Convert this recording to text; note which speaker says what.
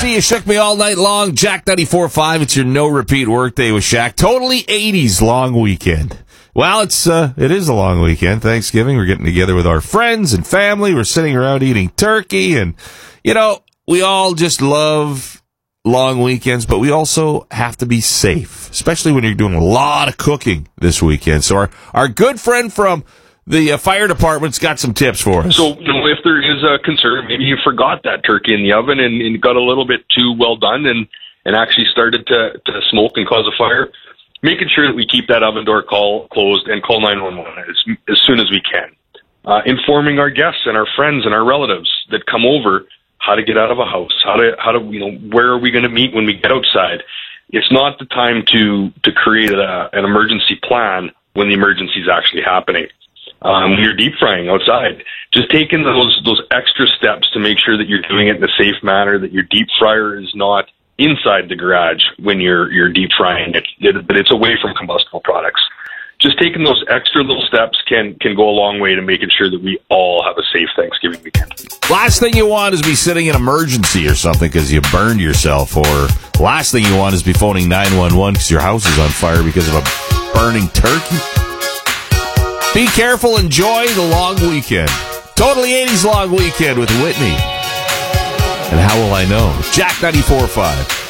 Speaker 1: see you shook me all night long. Jack 94.5, it's your no-repeat workday with Shaq. Totally 80s long weekend. Well, it is a long weekend, Thanksgiving. We're getting together with our friends and family. We're sitting around eating turkey. And, we all just love long weekends, but we also have to be safe, especially when you're doing a lot of cooking this weekend. So our good friend from the fire department's got some tips for us.
Speaker 2: So, if there is a concern, maybe you forgot that turkey in the oven and got a little bit too well done and actually started to smoke and cause a fire, making sure that we keep that oven door closed and call 911 as soon as we can. Informing our guests and our friends and our relatives that come over how to get out of a house, how to where are we going to meet when we get outside. It's not the time to create an emergency plan when the emergency is actually happening. When you're deep frying outside, just taking those extra steps to make sure that you're doing it in a safe manner, that your deep fryer is not inside the garage when you're deep frying it, but it's away from combustible products. Just taking those extra little steps can go a long way to making sure that we all have a safe Thanksgiving weekend.
Speaker 1: Last thing you want is be sitting in emergency or something because you burned yourself, or last thing you want is be phoning 911 because your house is on fire because of a burning turkey. Be careful. Enjoy the long weekend. Totally 80s long weekend with Whitney. And how will I know? Jack 94.5.